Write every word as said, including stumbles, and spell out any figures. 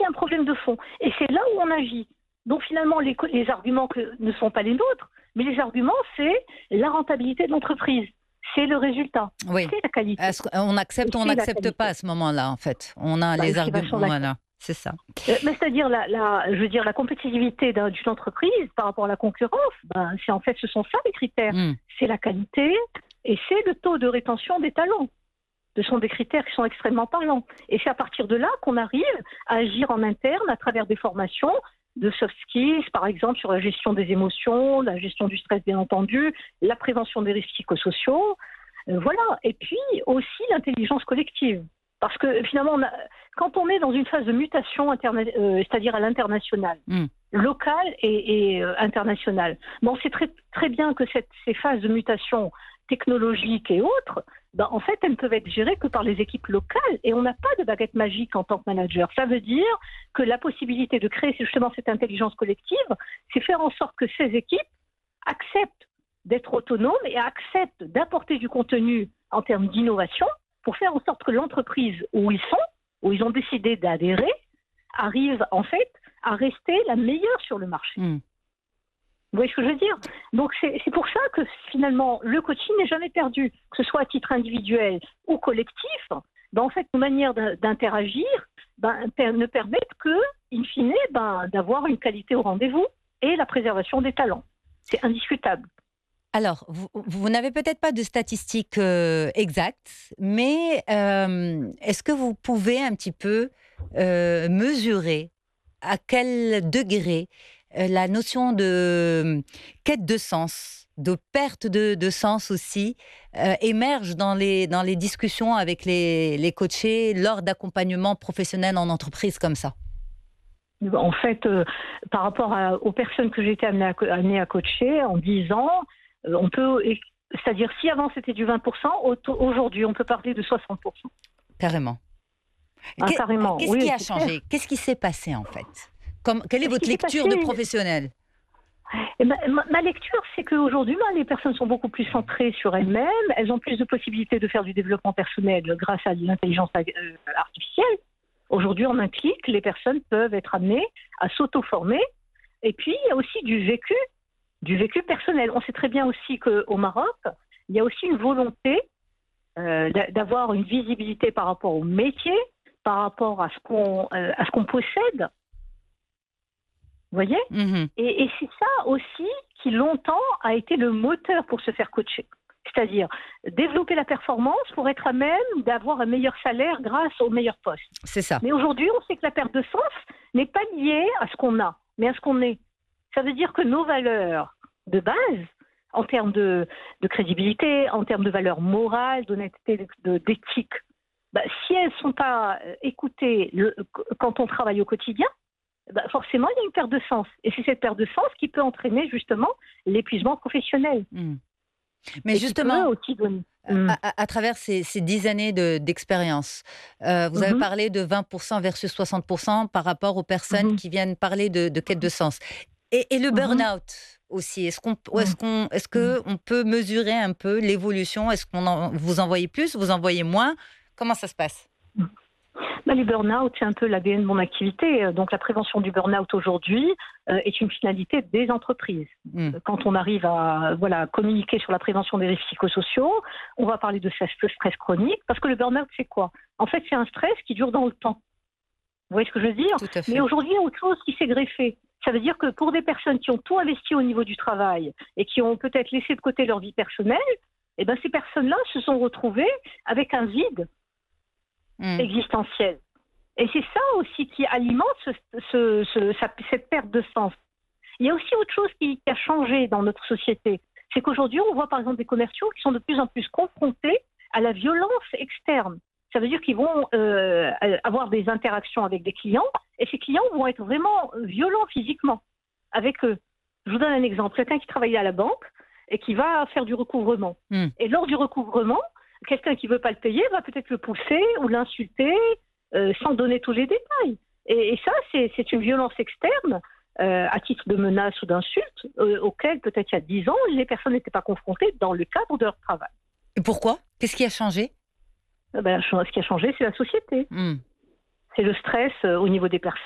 un problème de fond. Et c'est là où on agit. Donc finalement, les, les arguments que, ne sont pas les nôtres, mais les arguments, c'est la rentabilité de l'entreprise. C'est le résultat. Oui. C'est la qualité. On accepte ou on n'accepte pas à ce moment-là, en fait. On a bah, les arguments. Voilà, c'est ça. Euh, mais c'est-à-dire, la, la, je veux dire, la compétitivité d'une entreprise par rapport à la concurrence, ben, c'est en fait, ce sont ça les critères. Mm. C'est la qualité et c'est le taux de rétention des talents. Ce sont des critères qui sont extrêmement parlants. Et c'est à partir de là qu'on arrive à agir en interne à travers des formations de soft skills, par exemple sur la gestion des émotions, la gestion du stress bien entendu, la prévention des risques psychosociaux, euh, voilà. Et puis aussi l'intelligence collective. Parce que finalement, on a, quand on est dans une phase de mutation, euh, c'est-à-dire à l'international, mm. local et, et euh, international, bon, on sait très, très bien que cette, ces phases de mutation technologiques et autres, ben, en fait, elles ne peuvent être gérées que par les équipes locales et on n'a pas de baguette magique en tant que manager. Ça veut dire que la possibilité de créer justement cette intelligence collective, c'est faire en sorte que ces équipes acceptent d'être autonomes et acceptent d'apporter du contenu en termes d'innovation pour faire en sorte que l'entreprise où ils sont, où ils ont décidé d'adhérer, arrive en fait à rester la meilleure sur le marché. Mmh. Vous voyez ce que je veux dire? Donc c'est pour ça que finalement le coaching n'est jamais perdu, que ce soit à titre individuel ou collectif. Ben, en fait, nos manières d'interagir ben, ne permettent que, in fine, ben, d'avoir une qualité au rendez-vous et la préservation des talents. C'est indiscutable. Alors, vous, vous n'avez peut-être pas de statistiques euh, exactes, mais euh, est-ce que vous pouvez un petit peu euh, mesurer à quel degré euh, la notion de quête de sens, de perte de, de sens aussi, euh, émerge dans les, dans les discussions avec les, les coachés lors d'accompagnements professionnels en entreprise comme ça? En fait, euh, par rapport à, aux personnes que j'ai été amenée à, amenée à coacher, en dix ans, on peut, c'est-à-dire si avant c'était du vingt pour cent, aujourd'hui on peut parler de soixante pour cent. Carrément. Ah, carrément. Qu'est-ce oui, qui a changé? Qu'est-ce qui s'est passé en fait? Comme, Quelle est votre lecture passé, de professionnel? eh ben, ma, ma lecture, c'est qu'aujourd'hui, ben, les personnes sont beaucoup plus centrées sur elles-mêmes, elles ont plus de possibilités de faire du développement personnel grâce à l'intelligence artificielle. Aujourd'hui, en un clic, les personnes peuvent être amenées à s'auto-former. Et puis, il y a aussi du vécu. Du vécu personnel. On sait très bien aussi qu'au Maroc, il y a aussi une volonté euh, d'avoir une visibilité par rapport au métier, par rapport à ce qu'on euh, à ce qu'on possède. Vous voyez? Mm-hmm. Et, et c'est ça aussi qui longtemps a été le moteur pour se faire coacher. C'est-à-dire développer la performance pour être à même d'avoir un meilleur salaire grâce au meilleur poste. C'est ça. Mais aujourd'hui, on sait que la perte de sens n'est pas liée à ce qu'on a, mais à ce qu'on est. Ça veut dire que nos valeurs de base, en termes de, de crédibilité, en termes de valeurs morales, d'honnêteté, d'éthique, bah, si elles ne sont pas écoutées le, quand on travaille au quotidien, bah, forcément, il y a une perte de sens. Et c'est cette perte de sens qui peut entraîner justement l'épuisement professionnel. Mmh. Mais justement, aussi donner... mmh. à, à, à travers ces, ces dix années d'expérience, de, euh, vous mmh. avez parlé de vingt pour cent versus soixante pour cent par rapport aux personnes mmh. qui viennent parler de, de quête de sens. Et, et le burn-out aussi, est-ce qu'on, est-ce qu'on, est-ce que on peut mesurer un peu l'évolution? Est-ce qu'on en, vous en voyez plus, vous en voyez moins? Comment ça se passe? Ben, les burn-out, c'est un peu l'A D N de mon activité. Donc la prévention du burn-out aujourd'hui euh, est une finalité des entreprises. Mm. Quand on arrive à voilà, communiquer sur la prévention des risques psychosociaux, on va parler de stress chronique, parce que le burn-out, c'est quoi? En fait, c'est un stress qui dure dans le temps. Vous voyez ce que je veux dire? Mais aujourd'hui, il y a autre chose qui s'est greffé. Ça veut dire que pour des personnes qui ont tout investi au niveau du travail et qui ont peut-être laissé de côté leur vie personnelle, eh ben ces personnes-là se sont retrouvées avec un vide mmh. existentiel. Et c'est ça aussi qui alimente ce, ce, ce, cette perte de sens. Il y a aussi autre chose qui, qui a changé dans notre société. C'est qu'aujourd'hui, on voit par exemple des commerciaux qui sont de plus en plus confrontés à la violence externe. Ça veut dire qu'ils vont euh, avoir des interactions avec des clients et ces clients vont être vraiment violents physiquement avec eux. Je vous donne un exemple. Quelqu'un qui travaille à la banque et qui va faire du recouvrement. Mm. Et lors du recouvrement, quelqu'un qui ne veut pas le payer va peut-être le pousser ou l'insulter euh, sans donner tous les détails. Et, et ça, c'est une violence externe euh, à titre de menace ou d'insulte euh, auquel peut-être il y a dix ans, les personnes n'étaient pas confrontées dans le cadre de leur travail. Et pourquoi? Qu'est-ce qui a changé? Ben, ce qui a changé, c'est la société. Mm. C'est le stress euh, au niveau des personnes.